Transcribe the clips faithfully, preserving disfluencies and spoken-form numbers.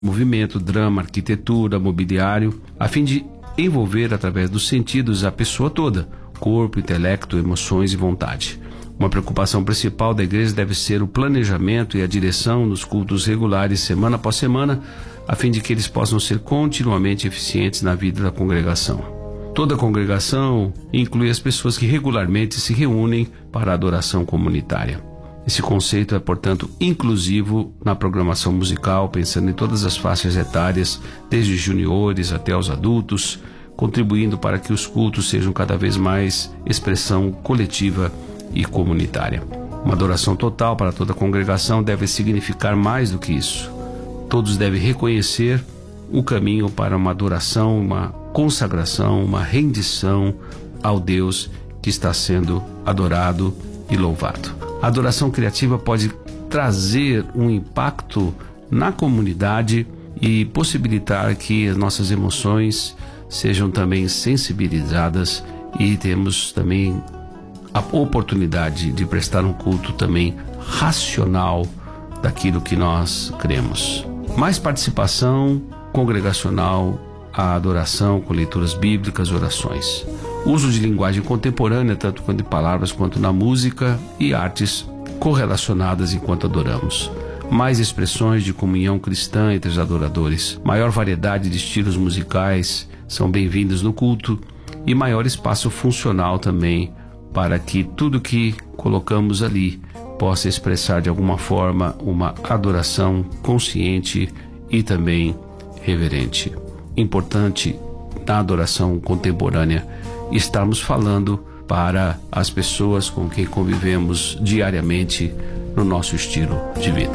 movimento, drama, arquitetura, mobiliário, a fim de envolver através dos sentidos a pessoa toda, corpo, intelecto, emoções e vontade. Uma preocupação principal da igreja deve ser o planejamento e a direção nos cultos regulares semana após semana, a fim de que eles possam ser continuamente eficientes na vida da congregação. Toda a congregação inclui as pessoas que regularmente se reúnem para a adoração comunitária. Esse conceito é, portanto, inclusivo na programação musical, pensando em todas as faixas etárias, desde juniores até os adultos, contribuindo para que os cultos sejam cada vez mais expressão coletiva e comunitária. Uma adoração total para toda a congregação deve significar mais do que isso. Todos devem reconhecer o caminho para uma adoração, uma consagração, uma rendição ao Deus que está sendo adorado e louvado. A adoração criativa pode trazer um impacto na comunidade e possibilitar que as nossas emoções sejam também sensibilizadas e temos também a oportunidade de prestar um culto também racional daquilo que nós cremos. Mais participação congregacional, a adoração com leituras bíblicas, orações. Uso de linguagem contemporânea, tanto quanto de palavras quanto na música e artes correlacionadas enquanto adoramos. Mais expressões de comunhão cristã entre os adoradores. Maior variedade de estilos musicais são bem-vindos no culto e maior espaço funcional também para que tudo que colocamos ali possa expressar de alguma forma uma adoração consciente e também reverente. Importante na adoração contemporânea estarmos falando para as pessoas com quem convivemos diariamente no nosso estilo de vida.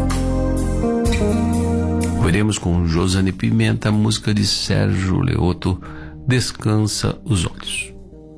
Veremos com Josane Pimenta a música de Sérgio Leoto, Descansa os Olhos.